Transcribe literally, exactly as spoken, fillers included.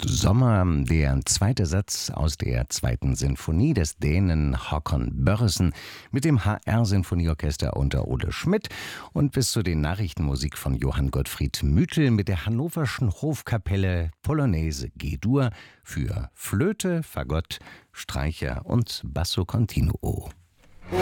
Sommer, der zweite Satz aus der zweiten Sinfonie des Dänen Håkon Børresen mit dem H R-Sinfonieorchester unter Ole Schmidt und bis zu den Nachrichtenmusik von Johann Gottfried Müthel mit der Hannoverschen Hofkapelle Polonaise G-Dur für Flöte, Fagott, Streicher und Basso Continuo.